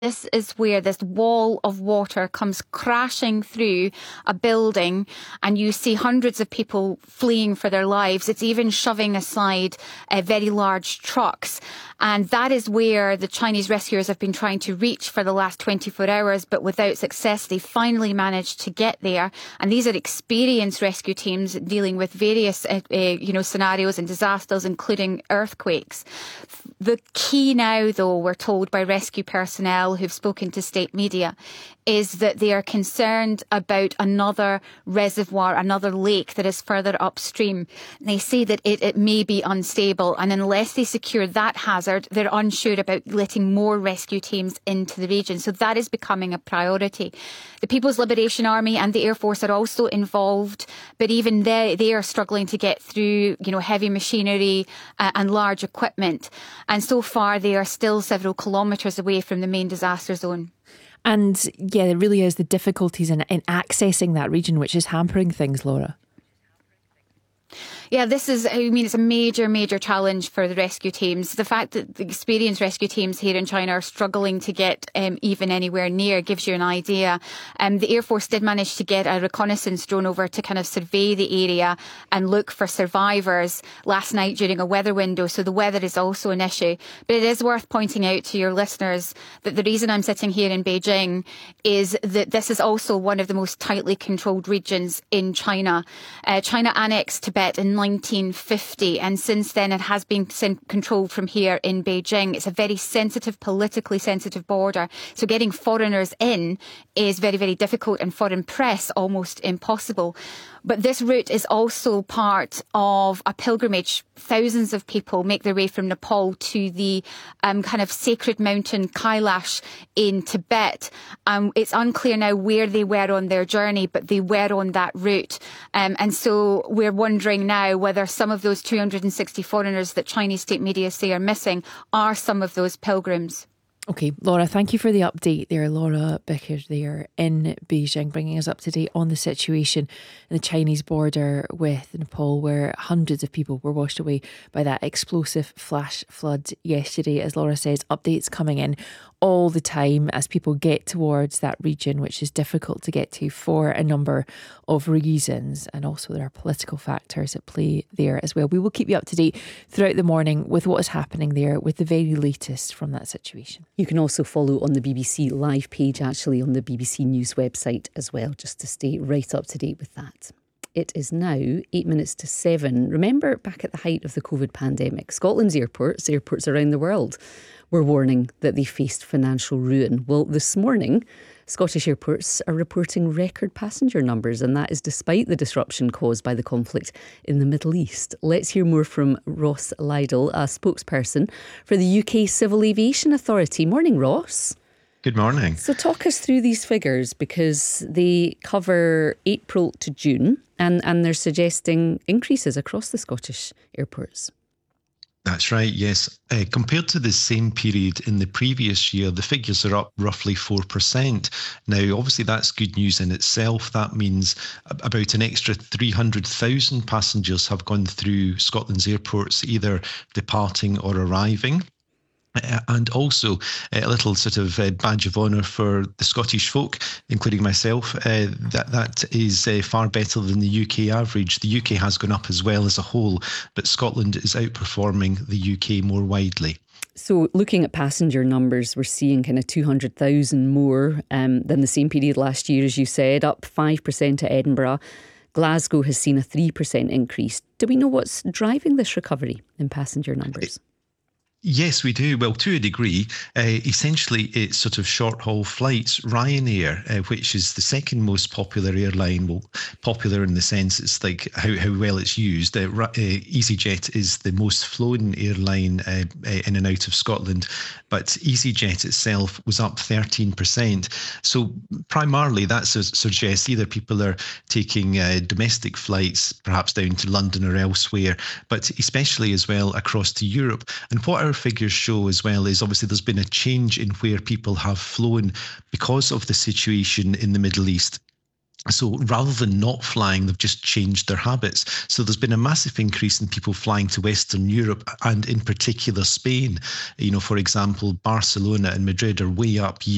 This is where this wall of water comes crashing through a building, and you see hundreds of people fleeing for their lives. It's even shoving aside very large trucks. And that is where the Chinese rescuers have been trying to reach for the last 24 hours, but without success. They finally managed to get there. And these are experienced rescue teams dealing with various scenarios and disasters, including earthquakes. The key now, though, we're told by rescue personnel who've spoken to state media, is that they are concerned about another reservoir, another lake that is further upstream. They say that it may be unstable, and unless they secure that hazard, they're unsure about letting more rescue teams into the region. So that is becoming a priority. The People's Liberation Army and the Air Force are also involved, but even they are struggling to get through, heavy machinery and large equipment. And so far, they are still several kilometres away from the main disaster zone. And yeah, it really is the difficulties in accessing that region which is hampering things, Laura. Yeah, it's a major, major challenge for the rescue teams. The fact that the experienced rescue teams here in China are struggling to get even anywhere near gives you an idea. The Air Force did manage to get a reconnaissance drone over to kind of survey the area and look for survivors last night during a weather window. So the weather is also an issue. But it is worth pointing out to your listeners that the reason I'm sitting here in Beijing is that this is also one of the most tightly controlled regions in China. China annexed Tibet in 1950, and since then it has been controlled from here in Beijing. It's a very sensitive, politically sensitive border, so getting foreigners in is very, very difficult, and foreign press almost impossible. But this route is also part of a pilgrimage. Thousands of people make their way from Nepal to the kind of sacred mountain Kailash in Tibet. It's unclear now where they were on their journey, but they were on that route. And so we're wondering now whether some of those 260 foreigners that Chinese state media say are missing are some of those pilgrims. Okay, Laura, thank you for the update there. Laura Bicker there in Beijing, bringing us up to date on the situation in the Chinese border with Nepal, where hundreds of people were washed away by that explosive flash flood yesterday. As Laura says, updates coming in all the time as people get towards that region, which is difficult to get to for a number of reasons. And also there are political factors at play there as well. We will keep you up to date throughout the morning with what is happening there, with the very latest from that situation. You can also follow on the BBC Live page, actually, on the BBC News website as well, just to stay right up to date with that. It is now 7:08. Remember, back at the height of the COVID pandemic, Scotland's airports around the world, were warning that they faced financial ruin. Well, this morning, Scottish airports are reporting record passenger numbers, and that is despite the disruption caused by the conflict in the Middle East. Let's hear more from Ross Lydall, a spokesperson for the UK Civil Aviation Authority. Morning, Ross. Good morning. So talk us through these figures, because they cover April to June and they're suggesting increases across the Scottish airports. That's right, yes. Compared to the same period in the previous year, the figures are up roughly 4%. Now, obviously, that's good news in itself. That means about an extra 300,000 passengers have gone through Scotland's airports, either departing or arriving. And also a little sort of badge of honour for the Scottish folk, including myself, that is far better than the UK average. The UK has gone up as well as a whole, but Scotland is outperforming the UK more widely. So looking at passenger numbers, we're seeing kind of 200,000 more than the same period last year, as you said, up 5% at Edinburgh. Glasgow has seen a 3% increase. Do we know what's driving this recovery in passenger numbers? Yes, we do. Well, to a degree. Essentially, it's sort of short-haul flights. Ryanair, which is the second most popular airline, well, popular in the sense it's like how well it's used. EasyJet is the most flown airline in and out of Scotland, but EasyJet itself was up 13%. So primarily that suggests either people are taking domestic flights, perhaps down to London or elsewhere, but especially as well across to Europe. And what our figures show as well is obviously there's been a change in where people have flown because of the situation in the Middle East. So rather than not flying, they've just changed their habits. So there's been a massive increase in people flying to Western Europe and in particular Spain. For example, Barcelona and Madrid are way up year